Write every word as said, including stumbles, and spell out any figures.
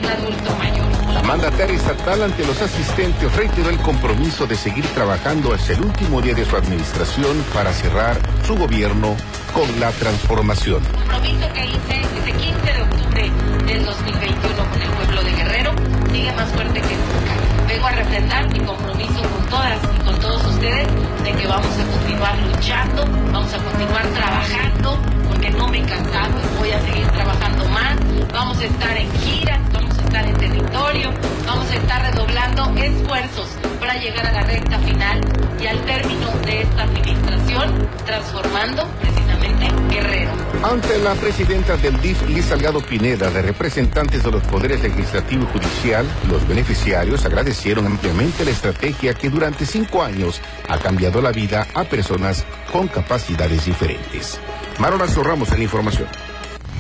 adulto mayor. La mandataria estatal ante los asistentes reiteró el compromiso de seguir trabajando hasta el último día de su administración para cerrar su gobierno con la transformación. Compromiso que hice ese quince de octubre del dos mil veintiuno con el pueblo de Guerrero sigue más fuerte que nunca. Vengo a refrendar mi compromiso con todas y con todos ustedes de que vamos a continuar luchando, vamos a continuar trabajando, porque no me he cansado y voy a seguir trabajando más. Vamos a estar en gira, vamos a estar en territorio, vamos a estar redoblando esfuerzos para llegar a la recta final y al término de esta administración, transformando precisamente Guerrero. Ante la presidenta del D I F, Liz Salgado Pineda, de representantes de los poderes legislativo y judicial, los beneficiarios agradecieron ampliamente la estrategia que durante cinco años ha cambiado la vida a personas con capacidades diferentes. Maronazo Ramos en la información.